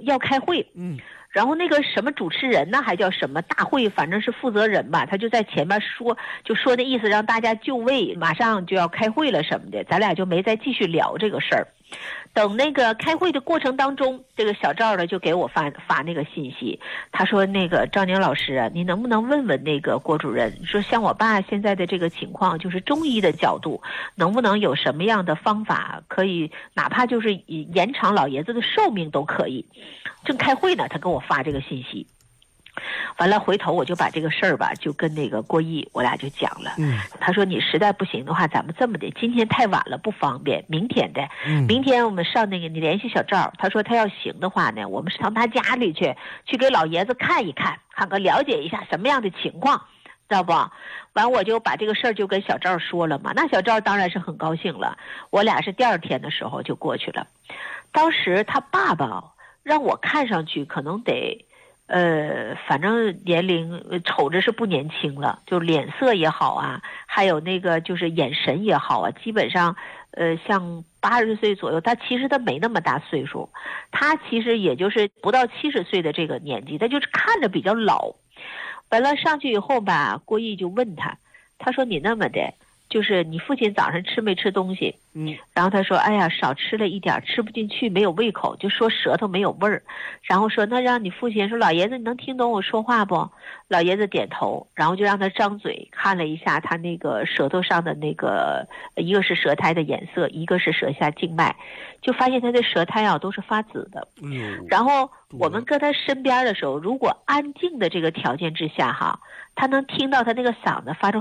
要开会，然后那个什么主持人呢，还叫什么大会，反正是负责人吧，他就在前面说，就说那意思让大家就位，马上就要开会了什么的，咱俩就没再继续聊这个事儿。等那个开会的过程当中，这个小赵呢就给我发那个信息，他说那个赵宁老师啊，你能不能问问那个郭主任，说像我爸现在的这个情况，就是中医的角度，能不能有什么样的方法可以，哪怕就是延长老爷子的寿命都可以。正开会呢，他给我发这个信息。完了，回头我就把这个事儿吧，就跟那个郭毅，我俩就讲了。他说你实在不行的话，咱们这么的，今天太晚了不方便，明天的，明天我们上那个，你联系小赵，他说他要行的话呢，我们上他家里去给老爷子看一看，看看了解一下什么样的情况，知道不？完我就把这个事儿就跟小赵说了嘛，那小赵当然是很高兴了。我俩是第二天的时候就过去了。当时他爸爸让我看上去可能得。反正年龄瞅着是不年轻了，就脸色也好啊，还有那个就是眼神也好啊，基本上像80岁左右，他其实他没那么大岁数，他其实也就是不到70岁的这个年纪，他就是看着比较老。完了上去以后吧，郭毅就问他说你那么的，就是你父亲早上吃没吃东西？然后他说哎呀少吃了一点，吃不进去，没有胃口，就说舌头没有味儿。然后说那让你父亲说老爷子你能听懂我说话不？老爷子点头，然后就让他张嘴看了一下他那个舌头上的那个，一个是舌苔的颜色，一个是舌下静脉，就发现他的舌苔啊都是发紫的。然后我们搁他身边的时候，如果安静的这个条件之下哈，他能听到他那个嗓子发出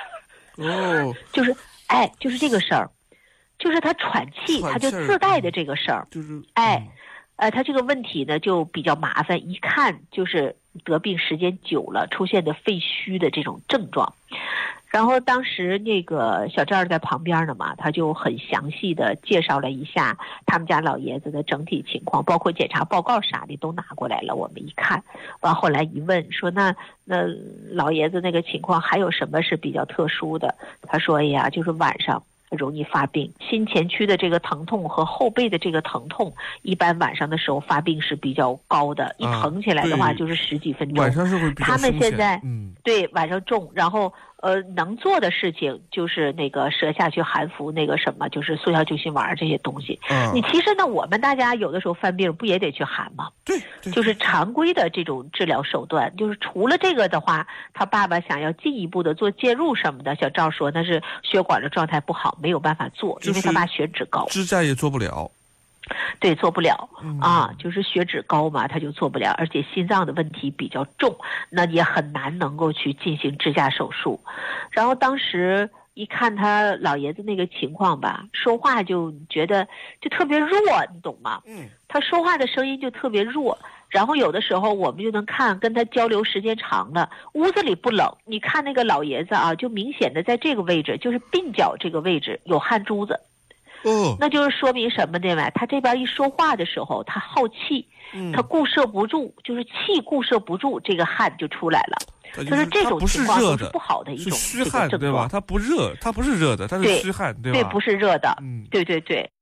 就是这个声儿，就是他喘气，他就自带的这个声儿，就是他这个问题呢就比较麻烦，一看就是得病时间久了出现的肺虚的这种症状。然后当时那个小赵在旁边呢嘛，他就很详细的介绍了一下他们家老爷子的整体情况，包括检查报告啥的都拿过来了。我们一看，完后来一问说那老爷子那个情况还有什么是比较特殊的？他说哎呀，就是晚上容易发病，心前区的这个疼痛和后背的这个疼痛，一般晚上的时候发病是比较高的，一疼起来的话就是10几分钟。 晚上是会比较他们现在对晚上重，然后能做的事情就是那个舌下去含服那个什么，就是速效救心丸这些东西。你其实呢，我们大家有的时候犯病不也得去含吗？ 对， 就是常规的这种治疗手段。就是除了这个的话，他爸爸想要进一步的做介入什么的，小赵说那是血管的状态不好，没有办法做，因为他爸血脂高， 支架也做不了。 对，做不了就是血脂高嘛，他就做不了，而且心脏的问题比较重，那也很难能够去进行支架手术。然后当时一看他老爷子那个情况吧，说话就觉得就特别弱，你懂吗？他说话的声音就特别弱，然后有的时候我们就能看跟他交流时间长了，屋子里不冷，你看那个老爷子啊，就明显的在这个位置，就是鬓角这个位置有汗珠子。那就是说明什么呢？他这边一说话的时候，他耗气，他固摄不住，就是气固摄不住，这个汗就出来了。就是这种情况都是不好的一种虚汗，对吧？它不热，它不是热的，它是虚汗，对吧？ 对，不是热的，对。